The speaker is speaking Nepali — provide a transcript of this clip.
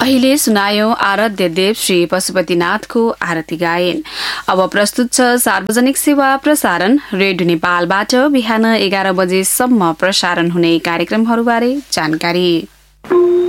अहिले सुनायौं आराध्य देव श्री पशुपतिनाथको आरती गायन। अब प्रस्तुत छ सार्वजनिक सेवा प्रसारण रेडियो नेपालबाट बिहान 11 बजेसम्म प्रसारण हुने कार्यक्रमहरूबारे जानकारी।